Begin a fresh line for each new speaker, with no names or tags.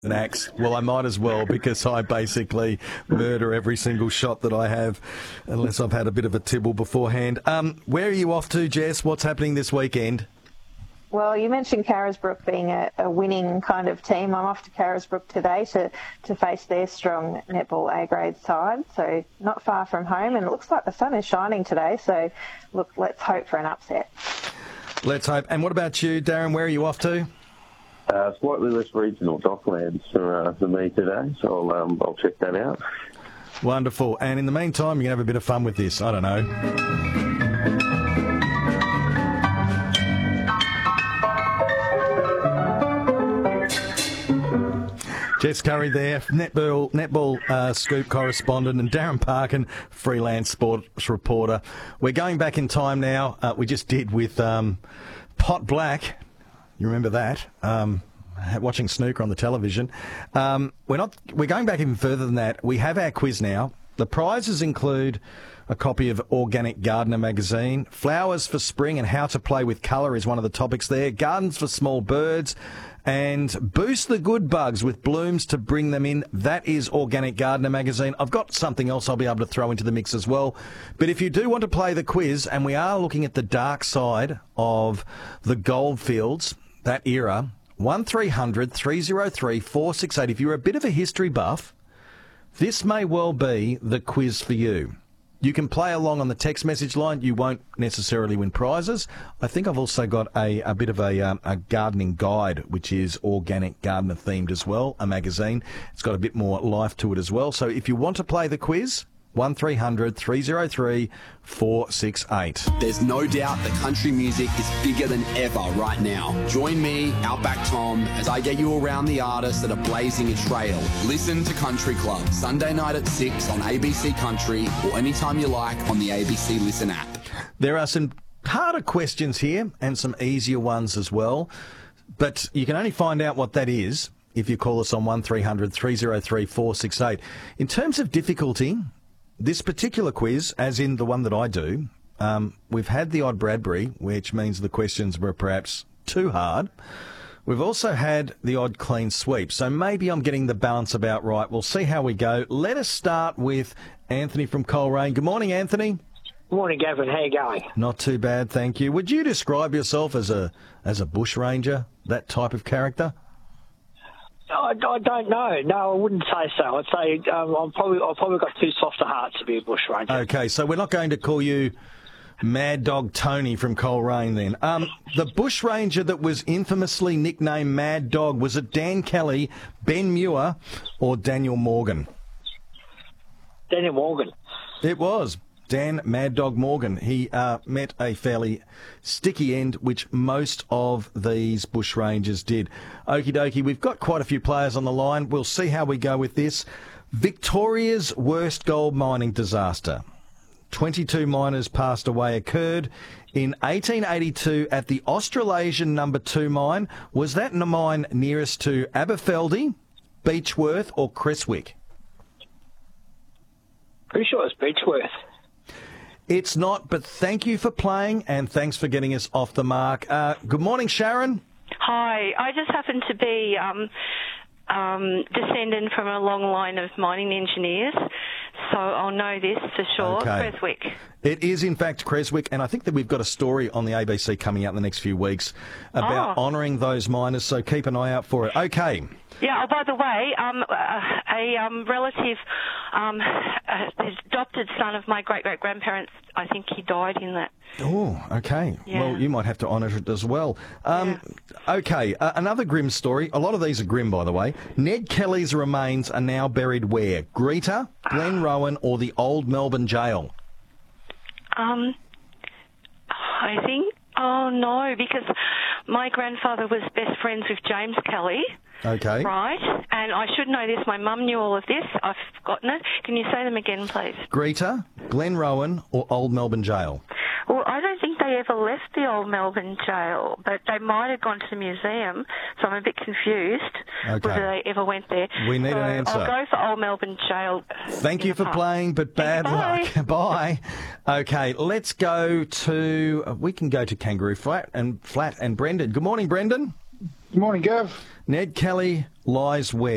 An axe. Well, I might as well, because I basically murder every single shot that I have, unless I've had a bit of a tibble beforehand. Where are you off to, Jess? What's happening this weekend?
Well, you mentioned Carisbrook being a winning kind of team. I'm off to Carisbrook today to face their strong netball A-grade side, so not far from home, and it looks like the sun is shining today, so look, let's hope for an upset.
Let's hope. And what about you, Darren? Where are you off to?
Slightly less regional, Docklands for me today, so I'll check that out.
Wonderful. And in the meantime, you can have a bit of fun with this. I don't know. Jess Curry there, netball scoop correspondent, and Darren Parkin, freelance sports reporter. We're going back in time now. We just did with Pot Black. You remember that? Watching snooker on the television. We're going back even further than that. We have our quiz now. The prizes include a copy of Organic Gardener magazine. Flowers for Spring and How to Play with Colour is one of the topics there. Gardens for Small Birds. And Boost the Good Bugs with blooms to bring them in. That is Organic Gardener magazine. I've got something else I'll be able to throw into the mix as well. But if you do want to play the quiz, and we are looking at the dark side of the goldfields, that era, 1300 303 468. If you're a bit of a history buff, this may well be the quiz for you. You can play along on the text message line. You won't necessarily win prizes. I think I've also got a bit of a gardening guide, which is Organic Gardener themed as well, a magazine. It's got a bit more life to it as well. So if you want to play the quiz, 1300 303 468.
There's no doubt that country music is bigger than ever right now. Join me, Outback Tom, as I get you around the artists that are blazing a trail. Listen to Country Club, Sunday night at 6 on ABC Country, or anytime you like on the ABC Listen app.
There are some harder questions here and some easier ones as well, but you can only find out what that is if you call us on 1300 303 468. In terms of difficulty, this particular quiz, as in the one that I do, we've had the odd Bradbury, which means the questions were perhaps too hard. We've also had the odd clean sweep, so maybe I'm getting the balance about right. We'll see how we go. Let us start with Anthony from Coleraine. Good morning, Anthony.
Good morning, Gavin. How you going?
Not too bad, thank you. Would you describe yourself as a bushranger, that type of character?
I don't know. No, I wouldn't say so. I'd say I've probably got too soft a heart to be a bushranger.
Okay, so we're not going to call you Mad Dog Tony from Coleraine then. The bushranger that was infamously nicknamed Mad Dog, was it Dan Kelly, Ben Muir, or Daniel Morgan?
Daniel Morgan.
It was Dan Mad Dog Morgan. He met a fairly sticky end, which most of these bushrangers did. Okie dokie, we've got quite a few players on the line. We'll see how we go with this. Victoria's worst gold mining disaster. 22 miners passed away occurred in 1882 at the Australasian No. 2 mine. Was that mine nearest to Aberfeldy, Beechworth or Creswick?
Pretty sure it's Beechworth.
It's not, but thank you for playing and thanks for getting us off the mark. Good morning, Sharon.
Hi, I just happen to be descendant from a long line of mining engineers, so I'll know this for sure.
Okay.
Creswick.
It is, in fact, Creswick, and I think that we've got a story on the ABC coming out in the next few weeks about honouring those miners, so keep an eye out for it. Okay.
Yeah, oh, by the way, a relative, the adopted son of my great-great-grandparents, I think he died in that.
Oh, okay.
Yeah.
Well, you might have to honour it as well. Okay, another grim story. A lot of these are grim, by the way. Ned Kelly's remains are now buried where? Greta, Glenrowan or the Old Melbourne Jail?
I think, because my grandfather was best friends with James Kelly.
Okay.
Right, and I should know this. My mum knew all of this. I've forgotten it. Can you say them again, please?
Greta, Glenrowan or Old Melbourne Jail?
Well, I don't think they ever left the Old Melbourne Jail, but they might have gone to the museum, so I'm a bit confused whether they ever went there.
We need an answer.
I'll go for Old Melbourne Jail.
Thank you for playing, but bad luck. Bye. Okay, let's go to... we can go to Kangaroo Flat and Brendan. Good morning, Brendan.
Good morning, Gav.
Ned Kelly lies where?